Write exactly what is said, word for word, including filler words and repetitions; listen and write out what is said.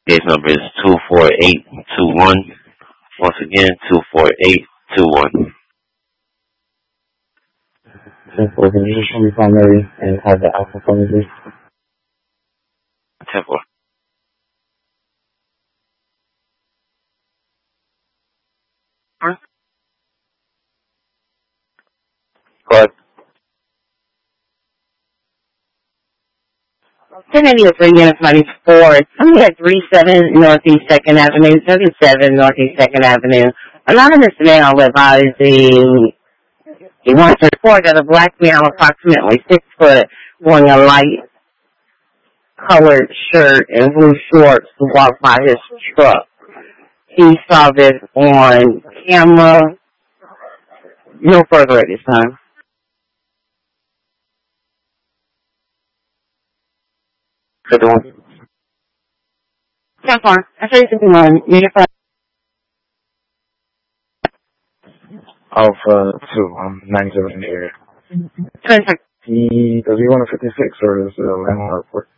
Case number is two four eight two one. Once again, two four eight two one. ten four, can you just show me primary and have the alpha for me, please? ten four. What? ten eighty-three units ninety-four. Somebody at thirty-seven Northeast second Avenue, thirty-seven Northeast second Avenue. Anonymous male advising he wants to report that a black male approximately six foot wearing a light colored shirt and blue shorts walked by his truck. He saw this on camera. No further at this time. Good one. So far, I say one. Unit five. Alpha two, I'm ninety-seven in the area. Perfect. He, does he want a fifty-six or is it a landmark report?